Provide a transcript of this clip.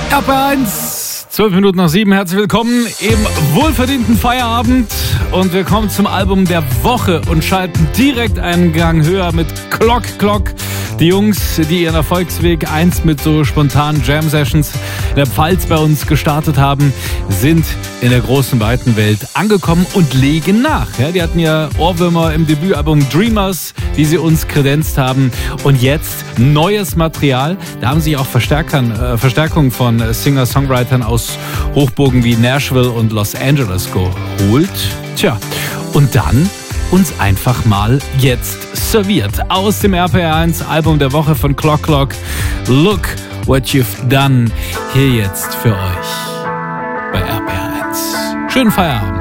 RPR1, 12 Minuten nach 7, herzlich willkommen im wohlverdienten Feierabend und wir kommen zum Album der Woche und schalten direkt einen Gang höher mit Clock Clock. Die Jungs, die ihren Erfolgsweg einst mit so spontanen Jam-Sessions in der Pfalz bei uns gestartet haben, sind in der großen, weiten Welt angekommen und legen nach. Ja, die hatten ja Ohrwürmer im Debütalbum Dreamers, die sie uns kredenzt haben. Und jetzt neues Material. Da haben sich auch Verstärkung von Singer-Songwritern aus Hochburgen wie Nashville und Los Angeles geholt. Tja, und dann uns einfach mal jetzt serviert. Aus dem RPR1 Album der Woche von Clock Clock. Look what you've done. Hier jetzt für euch bei RPR1. Schönen Feierabend.